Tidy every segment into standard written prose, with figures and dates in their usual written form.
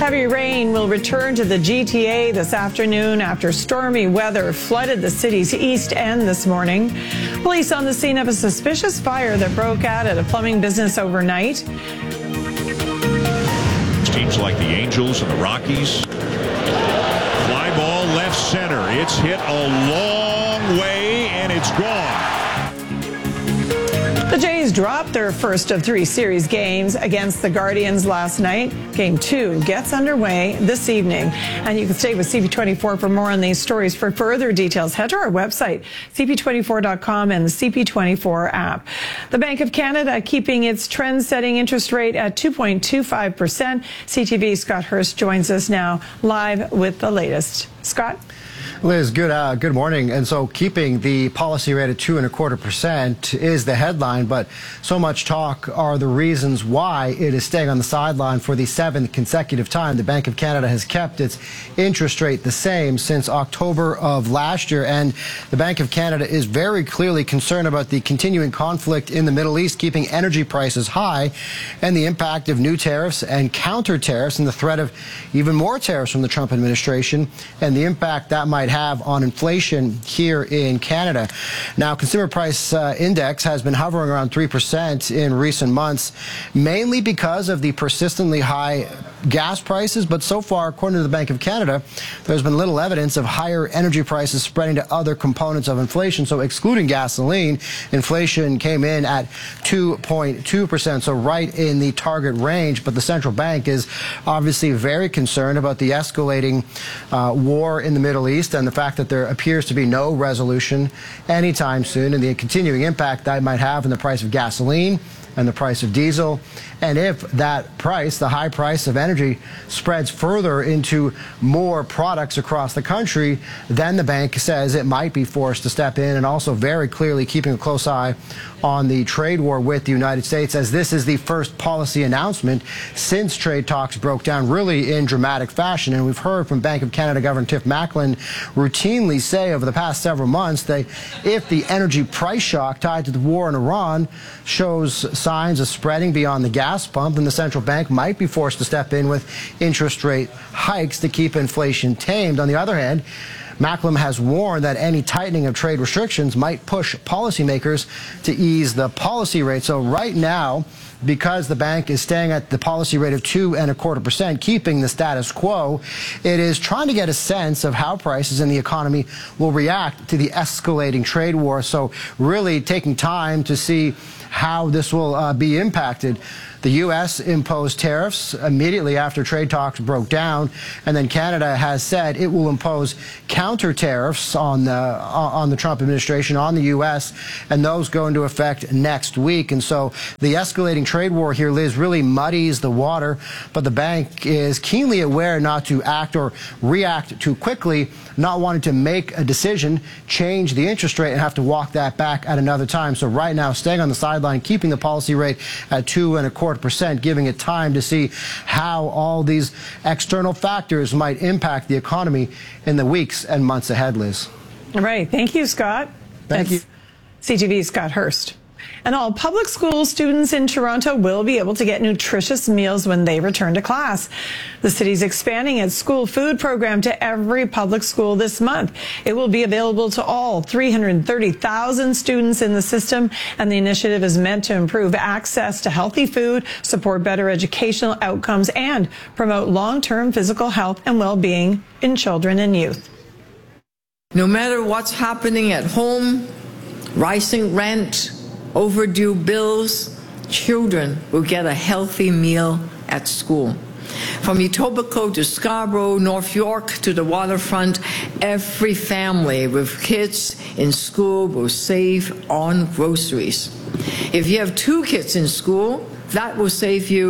Heavy rain will return to the GTA this afternoon after stormy weather flooded the city's east end this morning. Police on the scene of a suspicious fire that broke out at a plumbing business overnight. Teams like the Angels and the Rockies. Fly ball left center. It's hit a long way and it's gone. The Jays dropped their first of 3 series games against the Guardians last night. Game 2 gets underway this evening. And you can stay with CP24 for more on these stories. For further details, head to our website, cp24.com and the CP24 app. The Bank of Canada keeping its trend-setting interest rate at 2.25%. CTV's Scott Hurst joins us now live with the latest. Scott? Liz, good morning. And so keeping the policy rate at 2.25% is the headline, but so much talk are the reasons why it is staying on the sideline for the 7th consecutive time. The Bank of Canada has kept its interest rate the same since October of last year, and the Bank of Canada is very clearly concerned about the continuing conflict in the Middle East, keeping energy prices high, and the impact of new tariffs and counter tariffs and the threat of even more tariffs from the Trump administration and the impact that might have on inflation here in Canada. Now, consumer price index has been hovering around 3% in recent months, mainly because of the persistently high gas prices. But so far, according to the Bank of Canada, there's been little evidence of higher energy prices spreading to other components of inflation. So excluding gasoline, inflation came in at 2.2%, so right in the target range. But the central bank is obviously very concerned about the escalating war in the Middle East and the fact that there appears to be no resolution anytime soon, and the continuing impact that might have on the price of gasoline and the price of diesel. And if that price, the high price of energy, spreads further into more products across the country, then the bank says it might be forced to step in, and also very clearly keeping a close eye on the trade war with the United States, as this is the first policy announcement since trade talks broke down really in dramatic fashion. And we've heard from Bank of Canada Governor Tiff Macklem routinely say over the past several months that if the energy price shock tied to the war in Iran shows signs of spreading beyond the gas pump, then the central bank might be forced to step in with interest rate hikes to keep inflation tamed. On the other hand, Macklem has warned that any tightening of trade restrictions might push policymakers to ease the policy rate. So right now, because the bank is staying at the policy rate of 2.25%, keeping the status quo, it is trying to get a sense of how prices in the economy will react to the escalating trade war. So really taking time to see how this will be impacted. The U.S. imposed tariffs immediately after trade talks broke down, and then Canada has said it will impose counter tariffs on the Trump administration, on the U.S., and those go into effect next week. And so the escalating trade war here, Liz, really muddies the water, but the bank is keenly aware not to act or react too quickly, not wanting to make a decision, change the interest rate, and have to walk that back at another time. So right now, staying on the sideline, keeping the policy rate at 2.25%, giving it time to see how all these external factors might impact the economy in the weeks and months ahead, Liz. All right. Thank you, Scott. Thank you. CTV's Scott Hurst. And all public school students in Toronto will be able to get nutritious meals when they return to class. The city's expanding its school food program to every public school this month. It will be available to all 330,000 students in the system, and the initiative is meant to improve access to healthy food, support better educational outcomes, and promote long-term physical health and well-being in children and youth. No matter what's happening at home, rising rent, overdue bills, children will get a healthy meal at school. From Etobicoke to Scarborough, North York to the waterfront, every family with kids in school will save on groceries. If you have 2 kids in school, that will save you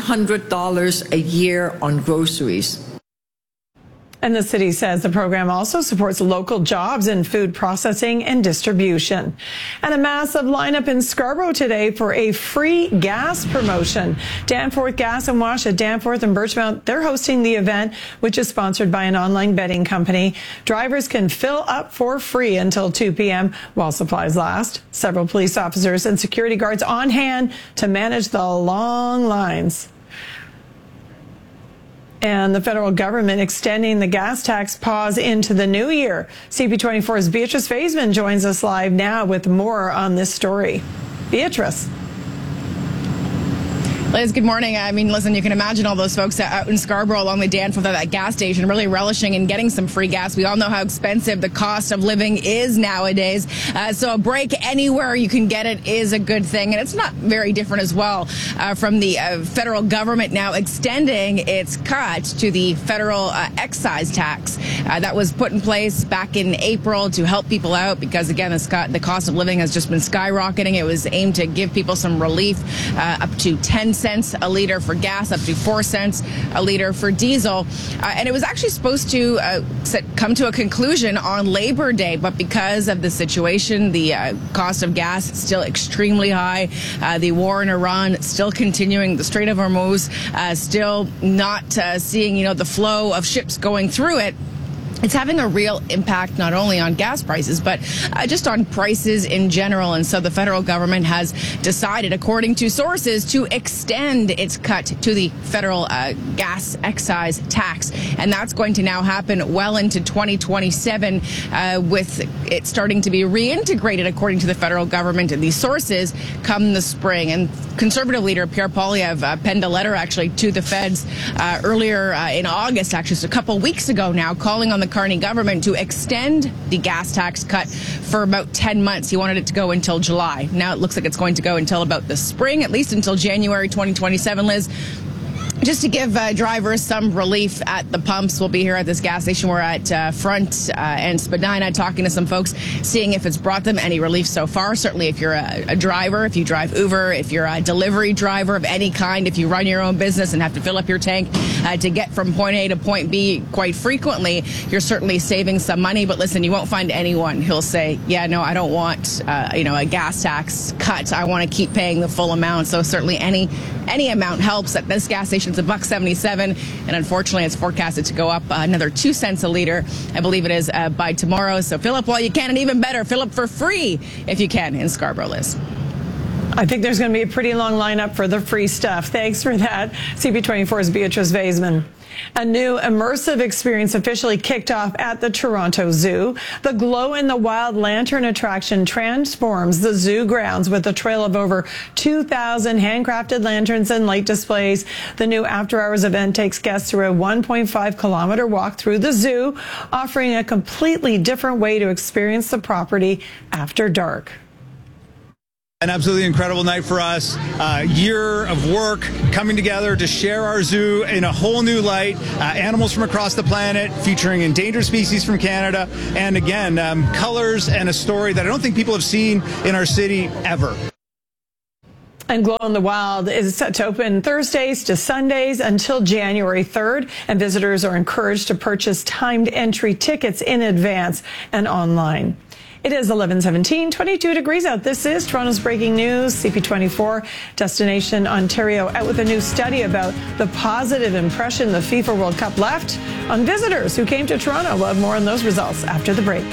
$900 a year on groceries. And the city says the program also supports local jobs in food processing and distribution. And a massive lineup in Scarborough today for a free gas promotion. Danforth Gas and Wash at Danforth and Birchmount, they're hosting the event, which is sponsored by an online betting company. Drivers can fill up for free until 2 p.m. while supplies last. Several police officers and security guards on hand to manage the long lines. And the federal government extending the gas tax pause into the new year. CP24's Beatrice Vaisman joins us live now with more on this story. Beatrice. Liz, good morning. I mean, listen, you can imagine all those folks out in Scarborough along the Danforth at that gas station really relishing and getting some free gas. We all know how expensive the cost of living is nowadays. So a break anywhere you can get it is a good thing. And it's not very different as well from the federal government now extending its cut to the federal excise tax that was put in place back in April to help people out because, again, the cost of living has just been skyrocketing. It was aimed to give people some relief up to 10 cents a liter for gas, up to 4 cents a liter for diesel. And it was actually supposed to come to a conclusion on Labor Day, but because of the situation, the cost of gas is still extremely high. The war in Iran still continuing, the Strait of Hormuz still not seeing, the flow of ships going through it. It's having a real impact not only on gas prices, but just on prices in general. And so the federal government has decided, according to sources, to extend its cut to the federal gas excise tax. And that's going to now happen well into 2027, with it starting to be reintegrated, according to the federal government and these sources, come the spring. And Conservative leader Pierre Poilievre penned a letter actually to the feds earlier in August, actually, just a couple weeks ago now, calling on the Carney government to extend the gas tax cut for about 10 months. He wanted it to go until July. Now it looks like it's going to go until about the spring, at least until January 2027, Liz. Just to give drivers some relief at the pumps. We'll be here at this gas station. We're at Front and Spadina talking to some folks, seeing if it's brought them any relief so far. Certainly if you're a driver, if you drive Uber, if you're a delivery driver of any kind, if you run your own business and have to fill up your tank to get from point A to point B quite frequently, you're certainly saving some money. But listen, you won't find anyone who'll say, yeah, no, I don't want a gas tax cut. I want to keep paying the full amount. So certainly any amount helps. At this gas station, it's $1.77, and unfortunately it's forecasted to go up another 2 cents a liter, I believe it is, by tomorrow. So fill up while you can, and even better, fill up for free if you can in Scarborough, Liz. I think there's going to be a pretty long lineup for the free stuff. Thanks for that. CP24's Beatrice Vaisman. A new immersive experience officially kicked off at the Toronto Zoo. The Glow-in-the-Wild Lantern attraction transforms the zoo grounds with a trail of over 2,000 handcrafted lanterns and light displays. The new after-hours event takes guests through a 1.5-kilometer walk through the zoo, offering a completely different way to experience the property after dark. An absolutely incredible night for us. Year of work coming together to share our zoo in a whole new light. Animals from across the planet, featuring endangered species from Canada, and again, colors and a story that I don't think people have seen in our city ever. And Glow in the Wild is set to open Thursdays to Sundays until January 3rd, and visitors are encouraged to purchase timed entry tickets in advance and online. It is 11:17, 22 degrees out. This is Toronto's breaking news. CP24, Destination Ontario, out with a new study about the positive impression the FIFA World Cup left on visitors who came to Toronto. We'll have more on those results after the break.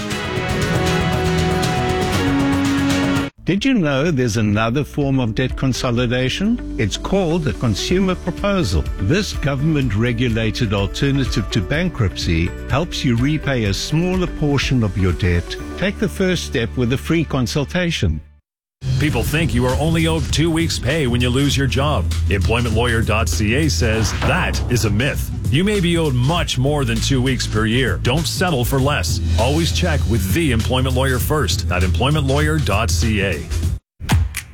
Did you know there's another form of debt consolidation? It's called a consumer proposal. This government-regulated alternative to bankruptcy helps you repay a smaller portion of your debt. Take the first step with a free consultation. People think you are only owed 2 weeks' pay when you lose your job. EmploymentLawyer.ca says that is a myth. You may be owed much more than 2 weeks per year. Don't settle for less. Always check with the employment lawyer first at EmploymentLawyer.ca.